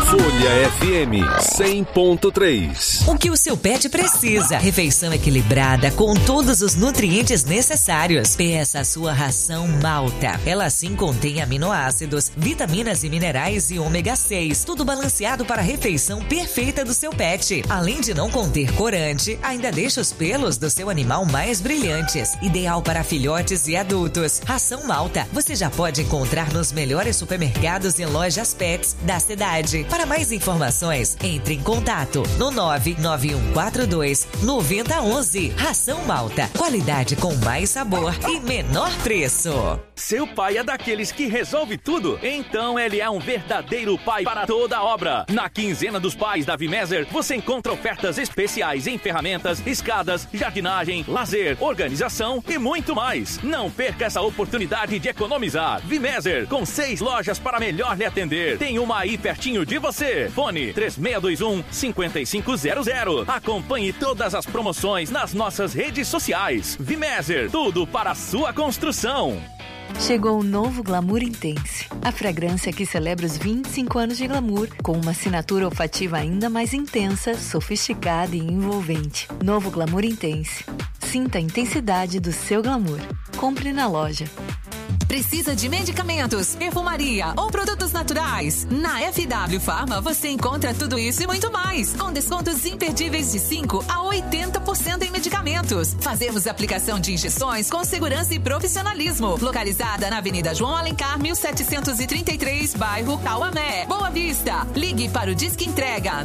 Folha FM 100.3. O que o seu pet precisa? Refeição equilibrada com todos os nutrientes necessários. Peça a sua ração Malta. Ela sim contém aminoácidos, vitaminas e minerais e ômega 6. Tudo balanceado para a refeição perfeita do seu pet. Além de não conter corante, ainda deixa os pelos do seu animal mais brilhantes. Ideal para filhotes e adultos. Ração Malta você já pode encontrar nos melhores supermercados e lojas pets da cidade. Para mais informações, entre em contato no 99142-9011. Ração Malta. Qualidade com mais sabor e menor preço. Seu pai é daqueles que resolve tudo? Então ele é um verdadeiro pai para toda a obra. Na quinzena dos pais da Vimeser, você encontra ofertas especiais em ferramentas, escadas, jardinagem, lazer, organização e muito mais. Não perca essa oportunidade de economizar. Vimeser, com 6 lojas para melhor lhe atender. Tem uma aí pertinho de você. Fone 3621-5500. Acompanhe todas as promoções nas nossas redes sociais. Vimeser, tudo para a sua construção. Chegou o novo Glamour Intense, a fragrância que celebra os 25 anos de glamour, com uma assinatura olfativa ainda mais intensa, sofisticada e envolvente. Novo Glamour Intense. Sinta a intensidade do seu glamour. Compre na loja. Precisa de medicamentos, perfumaria ou produtos naturais? Na FW Pharma você encontra tudo isso e muito mais, com descontos imperdíveis de 5% a 80% em medicamentos. Fazemos aplicação de injeções com segurança e profissionalismo. Localizada na Avenida João Alencar, 1733, bairro Tauamé, Boa Vista. Ligue para o Disque Entrega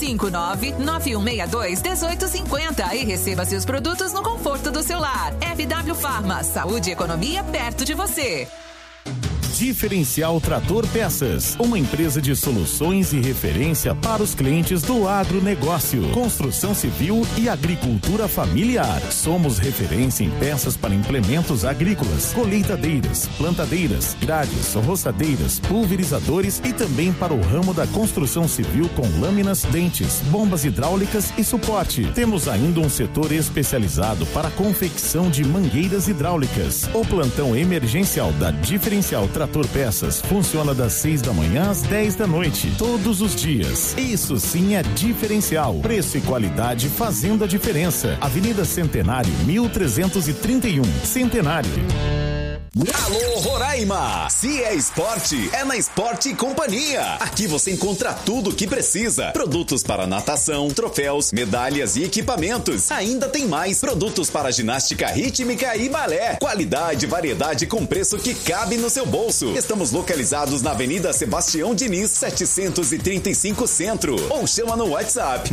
959-9162-1850 e receba seus produtos no conforto do seu lar. FW Pharma, saúde e economia perto de você. Diferencial Trator Peças, uma empresa de soluções e referência para os clientes do agronegócio, construção civil e agricultura familiar. Somos referência em peças para implementos agrícolas, colheitadeiras, plantadeiras, grades, roçadeiras, pulverizadores e também para o ramo da construção civil com lâminas, dentes, bombas hidráulicas e suporte. Temos ainda um setor especializado para a confecção de mangueiras hidráulicas. O plantão emergencial da Diferencial Trator Peças funciona das 6 da manhã às 10 da noite, todos os dias. Isso sim é diferencial. Preço e qualidade fazendo a diferença. Avenida Centenário, 1331, Centenário. Alô Roraima, se é esporte, é na Esporte Companhia. Aqui você encontra tudo o que precisa. Produtos para natação, troféus, medalhas e equipamentos. Ainda tem mais produtos para ginástica rítmica e balé. Qualidade e variedade com preço que cabe no seu bolso. Estamos localizados na Avenida Sebastião Diniz, 735 Centro. Ou chama no WhatsApp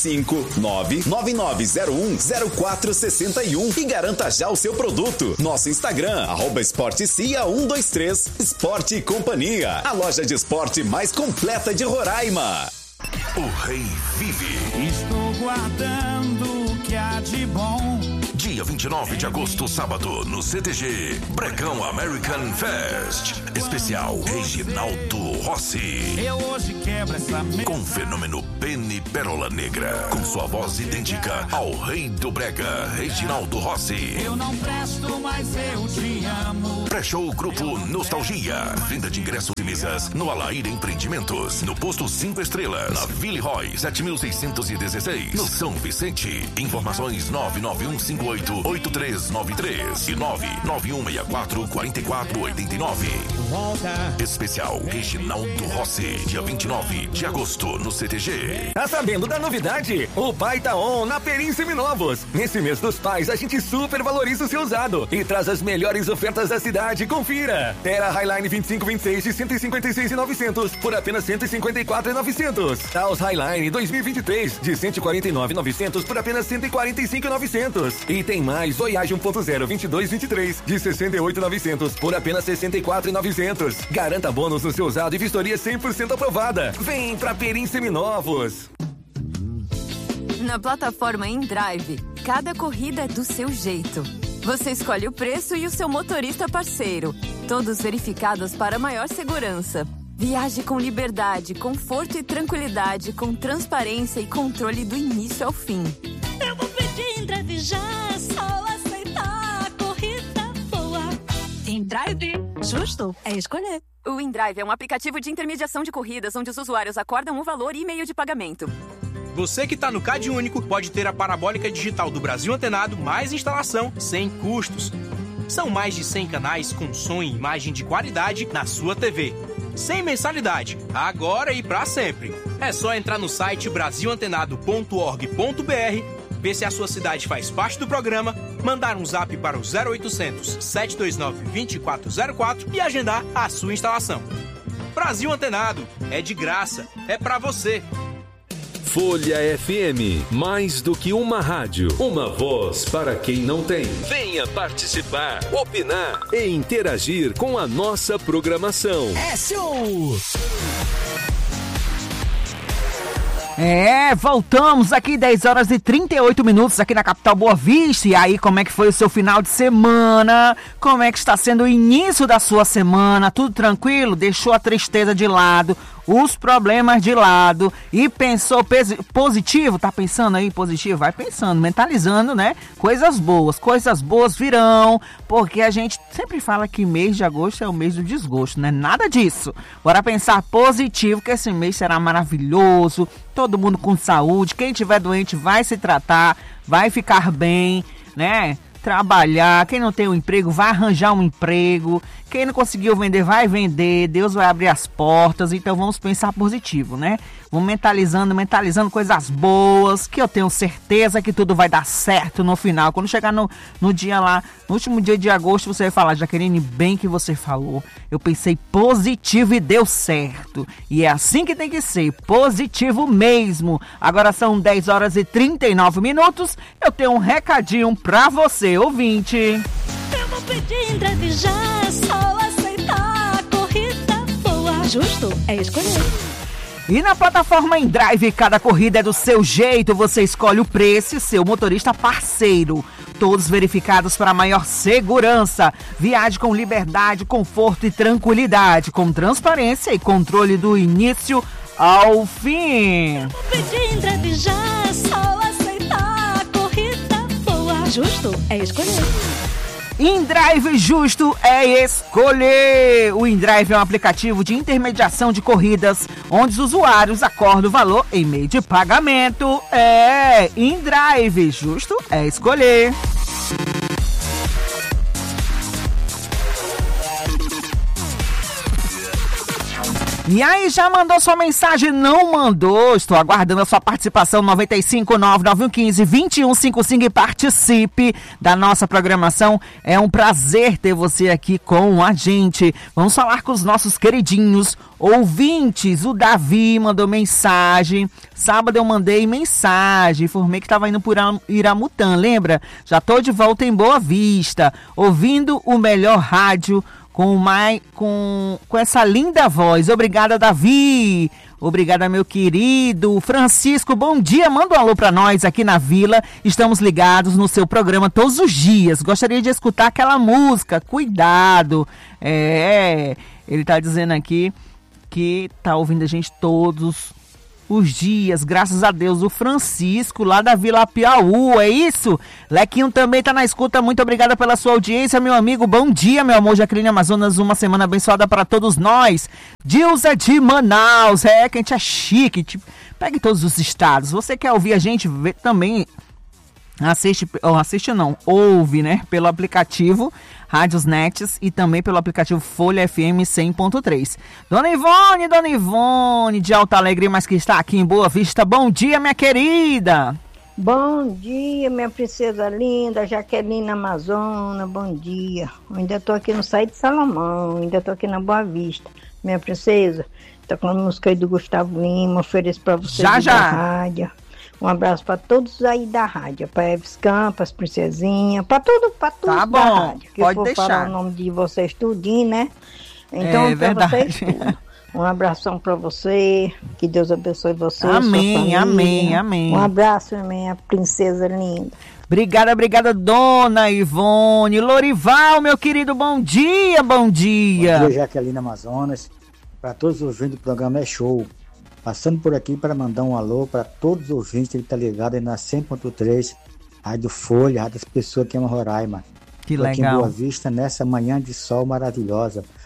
959-9901-0461 e garanta já o seu produto. Nosso Instagram, @esportecia123. Esporte Companhia, a loja de esporte mais completa de Roraima. O Rei vive. Estou guardando o que há de bom. Dia 29 de agosto, sábado, no CTG, Brecão American Fest. Especial Reginaldo Rossi. Eu hoje quebro essa com o fenômeno Penny Pérola Negra, com sua voz idêntica ao rei do brega, Reginaldo Rossi. Eu não presto, mas eu te amo. Pré-show Grupo Nostalgia. Venda de ingressos e mesas no Alair Empreendimentos, no posto 5 estrelas, na Ville Roy, 7616, no São Vicente. Informações 99158-8393 e 99164-4489. Especial Reginaldo Rossi, dia 29 de agosto, no CTG. Tá sabendo da novidade? O Pai tá on na Perim Seminovos. Nesse mês dos pais, a gente super valoriza o seu usado e traz as melhores ofertas da cidade. Confira! Terra Highline 2526 de 156.900 por apenas 154.900. Taos Highline 2023 de 149.900 por apenas 145.900. E tem mais Voyage 1.0 2223 de 68.900 por apenas 64.900. Garanta bônus no seu usado e vistoria 100% aprovada. Vem pra Perim Seminovos. Na plataforma InDrive, cada corrida é do seu jeito. Você escolhe o preço e o seu motorista parceiro. Todos verificados para maior segurança. Viaje com liberdade, conforto e tranquilidade, com transparência e controle do início ao fim. Eu vou pedir InDrive já, só aceitar a corrida boa. InDrive, justo é escolher. O InDrive é um aplicativo de intermediação de corridas onde os usuários acordam um valor e meio de pagamento. Você que está no CadÚnico pode ter a parabólica digital do Brasil Antenado mais instalação sem custos. São mais de 100 canais com som e imagem de qualidade na sua TV. Sem mensalidade, agora e para sempre. É só entrar no site brasilantenado.org.br, ver se a sua cidade faz parte do programa, mandar um zap para o 0800 729 2404 e agendar a sua instalação. Brasil Antenado, é de graça, é para você. Folha FM, mais do que uma rádio, uma voz para quem não tem. Venha participar, opinar e interagir com a nossa programação. É show! Voltamos aqui 10h38 aqui na capital Boa Vista. E aí, como é que foi o seu final de semana? Como é que está sendo o início da sua semana? Tudo tranquilo? Deixou a tristeza de lado, os problemas de lado e pensou positivo? Tá pensando aí positivo? Vai pensando, mentalizando, né? Coisas boas virão, porque a gente sempre fala que mês de agosto é o mês do desgosto, né? Nada disso. Bora pensar positivo, que esse mês será maravilhoso, todo mundo com saúde, quem tiver doente vai se tratar, vai ficar bem, né? Trabalhar, quem não tem um emprego vai arranjar um emprego, quem não conseguiu vender vai vender, Deus vai abrir as portas. Então vamos pensar positivo, né? Vamos mentalizando coisas boas, que eu tenho certeza que tudo vai dar certo no final. Quando chegar no dia lá, no último dia de agosto, você vai falar: Jaqueline, bem que você falou, eu pensei positivo e deu certo. E é assim que tem que ser, positivo mesmo. Agora são 10h39, eu tenho um recadinho pra você, ouvinte. Eu vou pedir InDrive já, é só aceitar. A corrida boa, justo é escolher. E na plataforma InDrive, cada corrida é do seu jeito, você escolhe o preço e seu motorista parceiro. Todos verificados para maior segurança. Viaje com liberdade, conforto e tranquilidade, com transparência e controle do início ao fim. Eu vou pedir InDrive já, é só aceitar. A corrida boa, justo é escolher. InDrive, justo é escolher. O InDrive é um aplicativo de intermediação de corridas, onde os usuários acordam o valor em meio de pagamento. InDrive, justo é escolher. E aí, já mandou sua mensagem? Não mandou? Estou aguardando a sua participação. 959-9115-2155 e participe da nossa programação. É um prazer ter você aqui com a gente. Vamos falar com os nossos queridinhos ouvintes. O Davi mandou mensagem. Sábado eu mandei mensagem. Informei que estava indo por Iramutã, lembra? Já estou de volta em Boa Vista, ouvindo o melhor rádio com essa linda voz. Obrigada, Davi. Obrigada, meu querido. Francisco, bom dia. Manda um alô pra nós aqui na Vila. Estamos ligados no seu programa todos os dias. Gostaria de escutar aquela música. Cuidado. Ele tá dizendo aqui que tá ouvindo a gente todos os dias, graças a Deus. O Francisco, lá da Vila Piauí, é isso? Lequinho também tá na escuta. Muito obrigada pela sua audiência, meu amigo. Bom dia, meu amor. Jaqueline Amazonas, uma semana abençoada para todos nós. Dilza de Manaus, que a gente é chique, tipo, pegue todos os estados. Você quer ouvir a gente, vê também, ouve, né, pelo aplicativo Rádios Nets e também pelo aplicativo Folha FM 100.3. Dona Ivone de Alto Alegre, mas que está aqui em Boa Vista. Bom dia, minha querida. Bom dia, minha princesa linda, Jaqueline Amazona, bom dia. Eu ainda estou aqui no Saí de Salomão, ainda estou aqui na Boa Vista. Minha princesa, está com a música aí do Gustavo Lima, ofereço para você da rádio. Um abraço para todos aí da rádio, para Eves Campos, Princesinha, para tudo tá bom, da rádio. Que pode eu deixar. Falar o nome de vocês tudinho, né? Então, para vocês tudo. Um abração para você, que Deus abençoe você. Amém, amém. Um abraço, minha princesa linda. Obrigada, dona Ivone. Lorival, meu querido, bom dia. Bom dia, Jaqueline Amazonas. Para todos os ouvintes do programa É Show. Passando por aqui para mandar um alô para todos os ouvintes que estão ligados aí na 100.3, Rádio Folha, Rádio das Pessoas que amam Roraima. Que legal. Aqui em Boa Vista, nessa manhã de sol maravilhosa.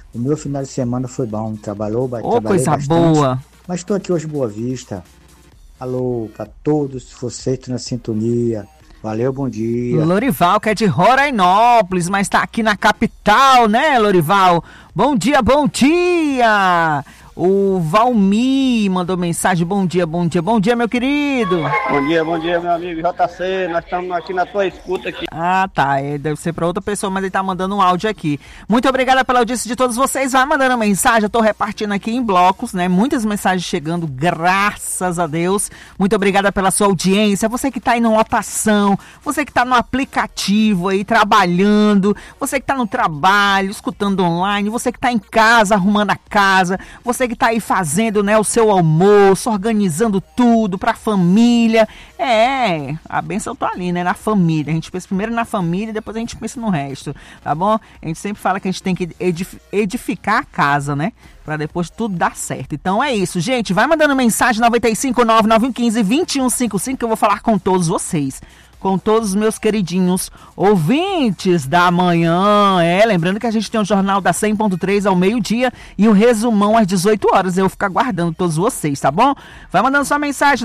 O meu final de semana foi bom, trabalhei coisa bastante. Boa. Mas estou aqui hoje Boa Vista. Alô, para todos vocês que estão na sintonia. Valeu, bom dia. Lorival, que é de Rorainópolis, mas tá aqui na capital, né, Lorival? Bom dia, bom dia! O Valmir mandou mensagem, bom dia, meu querido. Bom dia, meu amigo JC, nós estamos aqui na tua escuta aqui. Ah, tá, deve ser para outra pessoa, mas ele tá mandando um áudio aqui. Muito obrigada pela audiência de todos vocês, vai mandando mensagem, eu tô repartindo aqui em blocos, né, muitas mensagens chegando, graças a Deus. Muito obrigada pela sua audiência, você que tá aí na lotação, você que tá no aplicativo aí, trabalhando, você que tá no trabalho, escutando online, você que tá em casa, arrumando a casa, você que tá aí fazendo, né, o seu almoço, organizando tudo pra família. A bênção tá ali, né, na família. A gente pensa primeiro na família e depois a gente pensa no resto, tá bom? A gente sempre fala que a gente tem que edificar a casa, né, pra depois tudo dar certo. Então é isso, gente. Vai mandando mensagem 959-9115-2155 que eu vou falar com todos vocês. Com todos os meus queridinhos ouvintes da manhã. Lembrando que a gente tem o Jornal da 100.3 ao meio-dia e o resumão às 18 horas. Eu vou ficar aguardando todos vocês, tá bom? Vai mandando sua mensagem,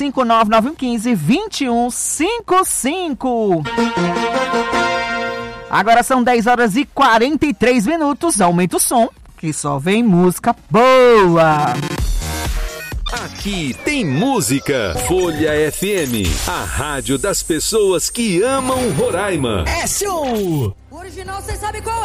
959-9115-2155. Agora são 10 horas e 43 minutos. Aumenta o som, que só vem música boa. Aqui tem música. Folha FM, a rádio das pessoas que amam Roraima. É show! O original, você sabe qual é?